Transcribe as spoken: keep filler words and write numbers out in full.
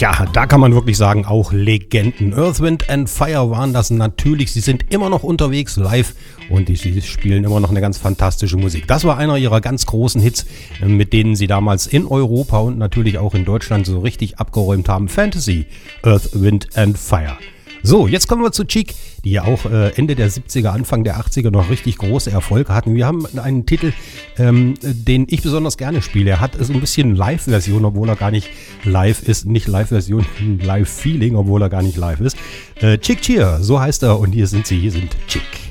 Ja, da kann man wirklich sagen, auch Legenden. Earth, Wind and Fire waren das natürlich. Sie sind immer noch unterwegs live und die, sie spielen immer noch eine ganz fantastische Musik. Das war einer ihrer ganz großen Hits, mit denen sie damals in Europa und natürlich auch in Deutschland so richtig abgeräumt haben. Fantasy, Earth, Wind and Fire. So, jetzt kommen wir zu Chic, die ja auch äh, Ende der siebziger, Anfang der achtziger noch richtig große Erfolge hatten. Wir haben einen Titel, ähm, den ich besonders gerne spiele. Er hat so ein bisschen Live-Version, obwohl er gar nicht live ist. Nicht Live-Version, Live-Feeling, obwohl er gar nicht live ist. Äh, Chic Cheer, so heißt er. Und hier sind sie, hier sind Chic.